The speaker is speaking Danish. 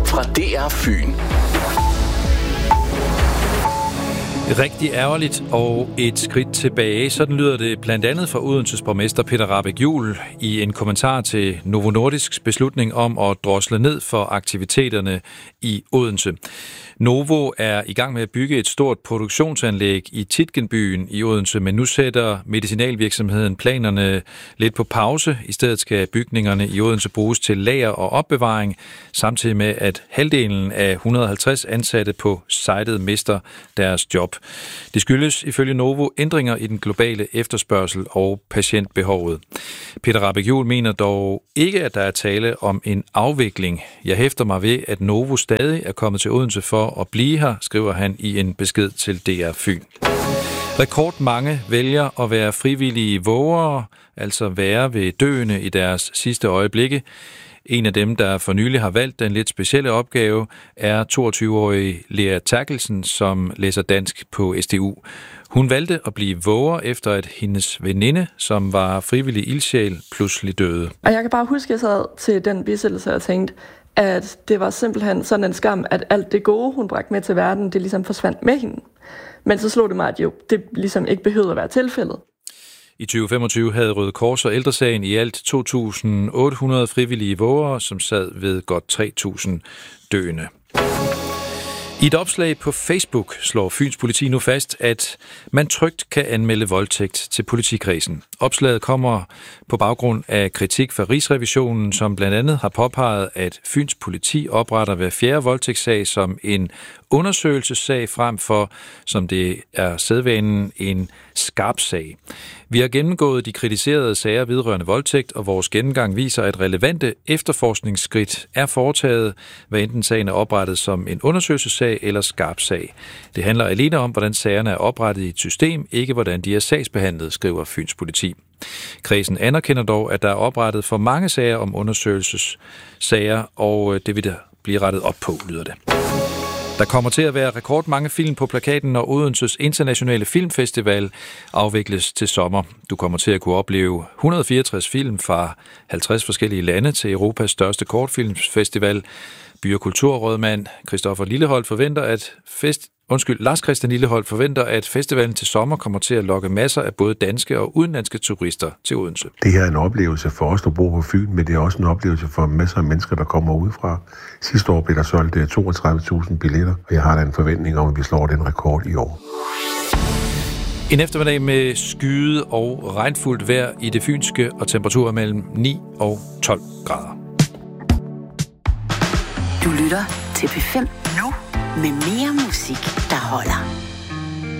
fra DR Fyn. Rigtig ærgerligt og et skridt tilbage. Sådan lyder det blandt andet fra Odenses borgmester Peter Rahbæk-Juel i en kommentar til Novo Nordisks beslutning om at drosle ned for aktiviteterne i Odense. Novo er i gang med at bygge et stort produktionsanlæg i Tietgenbyen i Odense, men nu sætter medicinalvirksomheden planerne lidt på pause. I stedet skal bygningerne i Odense bruges til lager og opbevaring, samtidig med at halvdelen af 150 ansatte på sitet mister deres job. Det skyldes ifølge Novo ændringer i den globale efterspørgsel og patientbehovet. Peter Rahbæk-Juel mener dog ikke, at der er tale om en afvikling. Jeg hæfter mig ved, at Novo stadig er kommet til Odense for at blive her, skriver han i en besked til DR Fyn. Rekordmange vælger at være frivillige vågere, altså være ved døende i deres sidste øjeblikke. En af dem, der for nylig har valgt den lidt specielle opgave, er 22-årige Lea Terkelsen, som læser dansk på SDU. Hun valgte at blive våger efter, at hendes veninde, som var frivillig ildsjæl, pludselig døde. Og jeg kan bare huske, at jeg sad til den bisættelse og tænkte, at det var simpelthen sådan en skam, at alt det gode, hun bragte med til verden, det ligesom forsvandt med hende. Men så slog det mig, at jo, det ligesom ikke behøvede at være tilfældet. I 2025 havde Røde Kors og Ældre Sagen i alt 2.800 frivillige vågere, som sad ved godt 3.000 døende. I et opslag på Facebook slår Fyns politi nu fast, at man trygt kan anmelde voldtægt til politikredsen. Opslaget kommer på baggrund af kritik fra Rigsrevisionen, som blandt andet har påpeget, at Fyns politi opretter hver fjerde voldtægtssag som en undersøgelsessag frem for, som det er sædvanen, en skarp sag. Vi har gennemgået de kritiserede sager vedrørende voldtægt, og vores gennemgang viser, at relevante efterforskningsskridt er foretaget, hvad enten sagen er oprettet som en undersøgelsessag eller skarp sag. Det handler alene om, hvordan sagerne er oprettet i et system, ikke hvordan de er sagsbehandlet, skriver Fyns politi. Kredsen anerkender dog, at der er oprettet for mange sager om undersøgelsessager, og det vil der blive rettet op på, lyder det. Der kommer til at være rekordmange film på plakaten, når Odenses Internationale Filmfestival afvikles til sommer. Du kommer til at kunne opleve 164 film fra 50 forskellige lande til Europas største kortfilmsfestival. By- og kulturrådmand Lars Christian Lilleholdt forventer, at festivalen til sommer kommer til at lokke masser af både danske og udenlandske turister til Odense. Det her er en oplevelse for os, der bor på Fyn, men det er også en oplevelse for masser af mennesker, der kommer udefra. Sidste år blev der solgt 32.000 billetter, og jeg har da en forventning om, at vi slår den rekord i år. En eftermiddag med skyde og regnfuldt vejr i det fynske og temperaturer mellem 9 og 12 grader. Du lytter til P5 nu med mere musik, der holder.